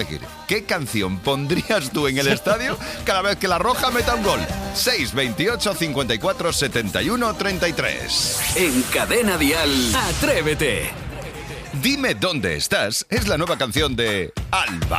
¿Qué canción pondrías tú en el estadio cada vez que la Roja meta un gol? 628 54 71 33. En Cadena Dial, Atrévete. Dime dónde estás es la nueva canción de Alba